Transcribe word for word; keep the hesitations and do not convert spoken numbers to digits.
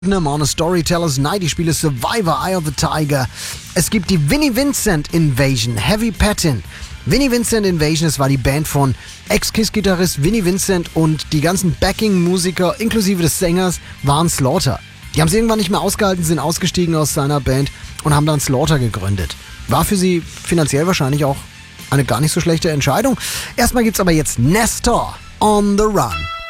Mono Storytellers Night, ich spiele Survivor, Eye of the Tiger. Es gibt die Vinnie Vincent Invasion, Heavy Patin. Vinnie Vincent Invasion, das war die Band von Ex-Kiss-Gitarrist Vinnie Vincent und die ganzen Backing-Musiker inklusive des Sängers waren Slaughter. Die haben es irgendwann nicht mehr ausgehalten, sind ausgestiegen aus seiner Band und haben dann Slaughter gegründet. War für sie finanziell wahrscheinlich auch eine gar nicht so schlechte Entscheidung. Erstmal gibt's aber jetzt Nestor on the Run.